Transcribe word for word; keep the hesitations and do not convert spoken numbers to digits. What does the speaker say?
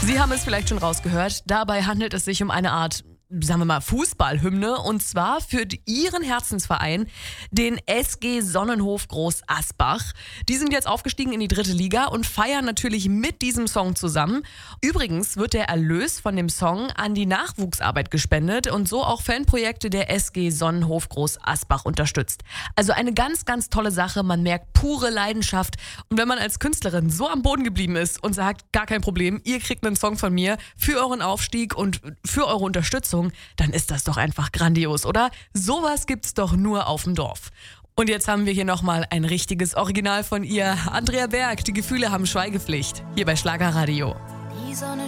Sie haben es vielleicht schon rausgehört, dabei handelt es sich um eine Art, sagen wir mal, Fußballhymne, und zwar für Ihren Herzensverein, den S G Sonnenhof Groß Asbach. Die sind jetzt aufgestiegen in die dritte Liga und feiern natürlich mit diesem Song zusammen. Übrigens wird der Erlös von dem Song an die Nachwuchsarbeit gespendet und so auch Fanprojekte der S G Sonnenhof Groß Asbach unterstützt. Also eine ganz, ganz tolle Sache. Man merkt pure Leidenschaft. Und wenn man als Künstlerin so am Boden geblieben ist und sagt, gar kein Problem, ihr kriegt einen Song von mir für euren Aufstieg und für eure Unterstützung, dann ist das doch einfach grandios, oder? Sowas gibt's doch nur auf dem Dorf. Und jetzt haben wir hier nochmal ein richtiges Original von ihr. Andrea Berg, die Gefühle haben Schweigepflicht. Hier bei Schlagerradio. Die Sonne